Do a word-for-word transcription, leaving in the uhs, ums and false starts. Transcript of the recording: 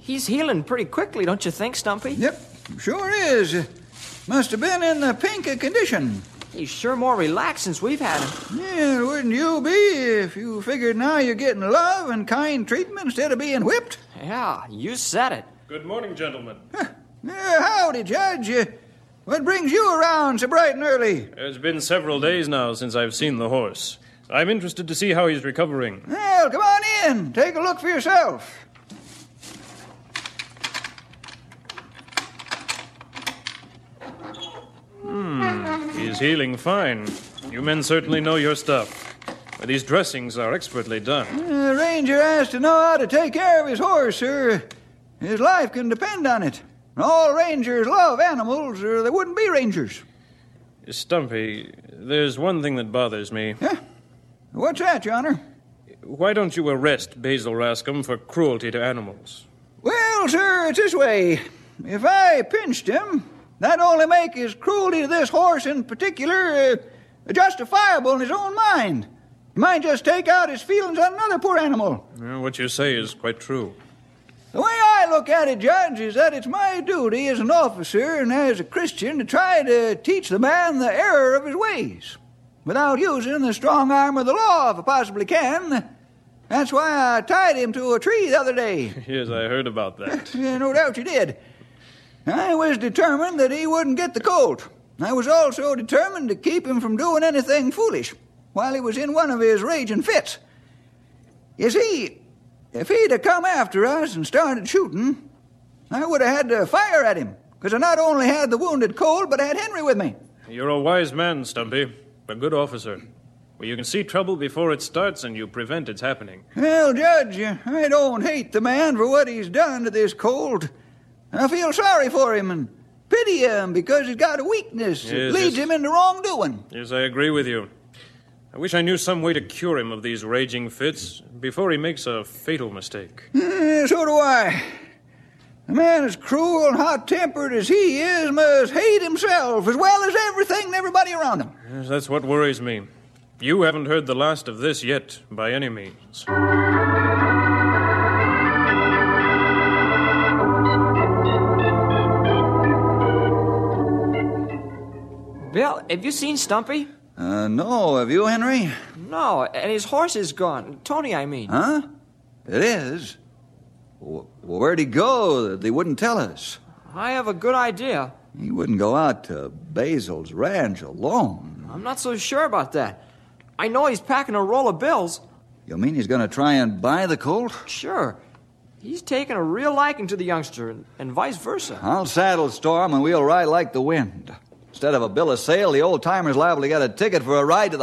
He's healing pretty quickly, don't you think, Stumpy? Yep, sure is. Must have been in the pink of condition. He's sure more relaxed since we've had him. Yeah, wouldn't you be if you figured now you're getting love and kind treatment instead of being whipped? Yeah, you said it. Good morning, gentlemen. Huh. Uh, howdy, Judge. Uh, what brings you around so bright and early? It's been several days now since I've seen the horse. I'm interested to see how he's recovering. Well, come on in. Take a look for yourself. Hmm, he's healing fine. You men certainly know your stuff. These dressings are expertly done. The uh, ranger has to know how to take care of his horse, sir. His life can depend on it. All rangers love animals, or they wouldn't be rangers. Stumpy, there's one thing that bothers me. Huh? What's that, Your Honor? Why don't you arrest Basil Rascombe for cruelty to animals? Well, sir, it's this way. If I pinched him, that'd only make his cruelty to this horse in particular uh, justifiable in his own mind. He might just take out his feelings on another poor animal. Well, what you say is quite true. The way I look at it, Judge, is that it's my duty as an officer and as a Christian to try to teach the man the error of his ways, without using the strong arm of the law if I possibly can. That's why I tied him to a tree the other day. Yes, I heard about that. Yeah, no doubt you did. I was determined that he wouldn't get the colt. I was also determined to keep him from doing anything foolish while he was in one of his raging fits. You see, if he'd have come after us and started shooting, I would have had to fire at him, because I not only had the wounded colt, but I had Henry with me. You're a wise man, Stumpy. A good officer. Well, you can see trouble before it starts, and you prevent its happening. Well, Judge, I don't hate the man for what he's done to this colt. I feel sorry for him and pity him because he's got a weakness that yes, leads yes. him into wrongdoing. Yes, I agree with you. I wish I knew some way to cure him of these raging fits before he makes a fatal mistake. Uh, so do I. A man as cruel and hot-tempered as he is must hate himself as well as everything and everybody around him. Yes, that's what worries me. You haven't heard the last of this yet, by any means. Bill, have you seen Stumpy? Uh, no. Have you, Henry? No, and his horse is gone. Tony, I mean. Huh? It is? Well, where'd he go? They wouldn't tell us. I have a good idea. He wouldn't go out to Basil's ranch alone. I'm not so sure about that. I know he's packing a roll of bills. You mean he's going to try and buy the colt? Sure. He's taken a real liking to the youngster, and, and vice versa. I'll saddle Storm and we'll ride like the wind. Instead of a bill of sale, the old-timer's liable to get a ticket for a ride to the